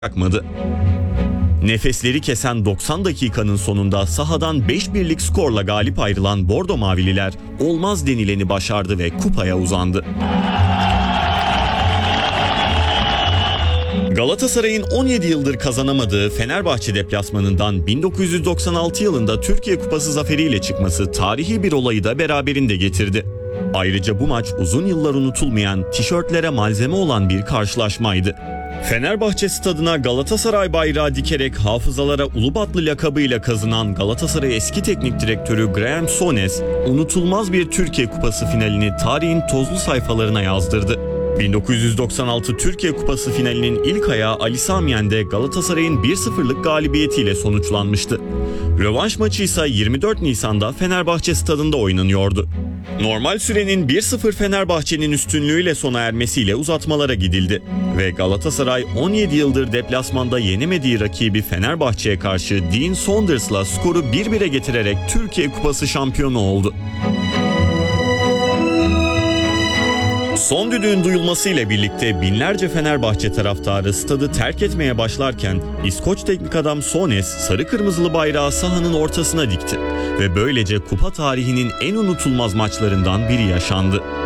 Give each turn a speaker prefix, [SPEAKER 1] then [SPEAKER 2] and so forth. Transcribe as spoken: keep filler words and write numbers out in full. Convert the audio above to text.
[SPEAKER 1] bırakmadı. Nefesleri kesen doksan dakikanın sonunda sahadan beş birlik skorla galip ayrılan Bordo Mavililer olmaz denileni başardı ve kupaya uzandı. Galatasaray'ın on yedi yıldır kazanamadığı Fenerbahçe deplasmanından bin dokuz yüz doksan altı yılında Türkiye Kupası zaferiyle çıkması tarihi bir olayı da beraberinde getirdi. Ayrıca bu maç uzun yıllar unutulmayan, tişörtlere malzeme olan bir karşılaşmaydı. Fenerbahçe stadına Galatasaray bayrağı dikerek hafızalara Ulubatlı lakabıyla kazınan Galatasaray eski teknik direktörü Graham Souness, unutulmaz bir Türkiye Kupası finalini tarihin tozlu sayfalarına yazdırdı. bin dokuz yüz doksan altı Türkiye Kupası finalinin ilk ayağı Ali Sami Yen'de Galatasaray'ın bir sıfırlık galibiyetiyle sonuçlanmıştı. Rövanş maçı ise yirmi dört Nisan'da Fenerbahçe stadında oynanıyordu. Normal sürenin bir sıfır Fenerbahçe'nin üstünlüğüyle sona ermesiyle uzatmalara gidildi ve Galatasaray on yedi yıldır deplasmanda yenemediği rakibi Fenerbahçe'ye karşı Dean Saunders'la skoru bir bire getirerek Türkiye Kupası şampiyonu oldu. Son düdüğün duyulmasıyla birlikte binlerce Fenerbahçe taraftarı stadı terk etmeye başlarken İskoç teknik adam Souness sarı kırmızılı bayrağı sahanın ortasına dikti ve böylece kupa tarihinin en unutulmaz maçlarından biri yaşandı.